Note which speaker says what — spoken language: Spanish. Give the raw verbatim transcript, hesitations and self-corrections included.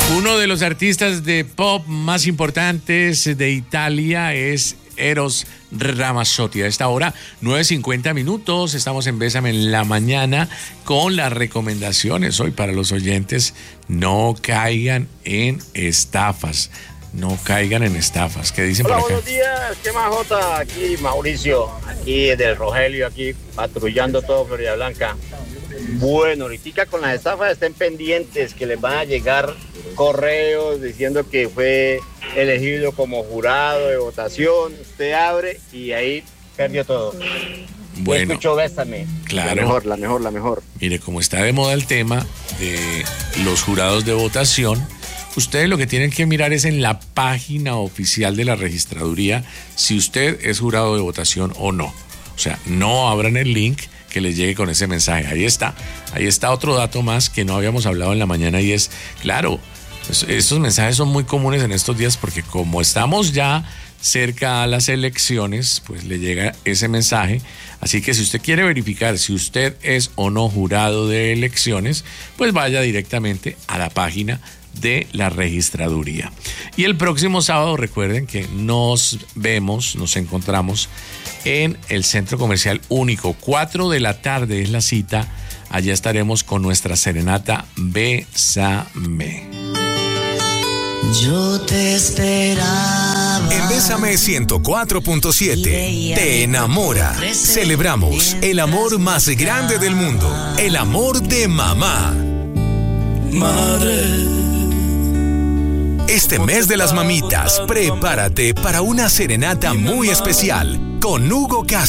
Speaker 1: Uno de los artistas de pop más importantes de Italia es Eros Ramazzotti. A esta hora, nueve cincuenta minutos, estamos en Bésame en la mañana con las recomendaciones hoy para los oyentes. No caigan en estafas. No caigan en estafas. ¿Qué dicen
Speaker 2: Hola,
Speaker 1: por acá?
Speaker 2: buenos días. ¿Qué más, Jota? Aquí Mauricio, aquí del Rogelio, aquí patrullando todo Florida Blanca. Bueno, ahorita con las estafas estén pendientes que les van a llegar correos diciendo que fue elegido como jurado de votación. Usted abre y ahí perdió todo.
Speaker 1: Bueno,
Speaker 2: escucho Bésame.
Speaker 1: Claro.
Speaker 2: La mejor, la mejor, la mejor.
Speaker 1: Mire, como está de moda el tema de los jurados de votación, ustedes lo que tienen que mirar es en la página oficial de la registraduría si usted es jurado de votación o no. O sea, no abran el link que les llegue con ese mensaje. Ahí está. Ahí está otro dato más que no habíamos hablado en la mañana y es, claro, estos mensajes son muy comunes en estos días porque como estamos ya cerca a las elecciones, pues le llega ese mensaje. Así que si usted quiere verificar si usted es o no jurado de elecciones, pues vaya directamente a la página de la registraduría. Y el próximo sábado, recuerden que nos vemos, nos encontramos en el Centro Comercial Único. cuatro de la tarde es la cita. Allá estaremos con nuestra serenata Bésame.
Speaker 3: Yo te esperaba.
Speaker 4: En Bésame ciento cuatro punto siete te enamora. Celebramos el amor más grande del mundo, el amor de mamá.
Speaker 3: Madre.
Speaker 4: Este mes de las mamitas, prepárate para una serenata muy especial con Hugo Castro.